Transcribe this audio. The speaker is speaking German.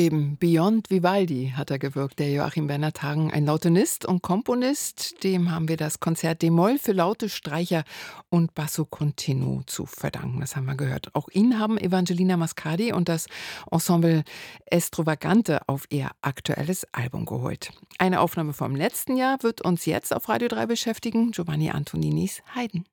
Eben Beyond Vivaldi hat er gewirkt, der Joachim Bernhard Hagen, ein Lautenist und Komponist. Dem haben wir das Konzert D-Moll für Laute, Streicher und Basso Continuo zu verdanken. Das haben wir gehört. Auch ihn haben Evangelina Mascadi und das Ensemble Estrovagante auf ihr aktuelles Album geholt. Eine Aufnahme vom letzten Jahr wird uns jetzt auf Radio 3 beschäftigen. Giovanni Antoninis Haydn.